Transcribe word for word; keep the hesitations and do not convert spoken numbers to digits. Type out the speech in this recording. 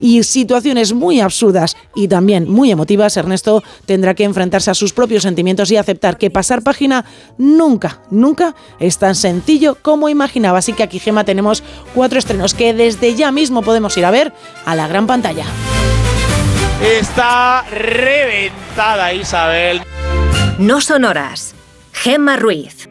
y situaciones muy absurdas y también muy emotivas, Ernesto tendrá que enfrentarse a sus propios sentimientos y aceptar que pasar página nunca, nunca es tan sencillo como imaginaba. Así que aquí, Gemma, tenemos cuatro estrenos que desde ya mismo podemos ir a ver a la gran pantalla. Está reventada Isabel. No son horas. Gemma Ruiz.